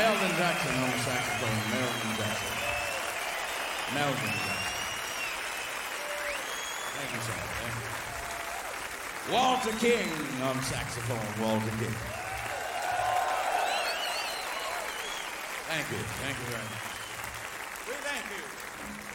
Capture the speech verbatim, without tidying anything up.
Melvin Jackson on the saxophone. Melvin Jackson. Melvin Jackson. Thank you, sir. Thank you. Walter King on saxophone. Walter King. Thank you. Thank you very much. We thank you.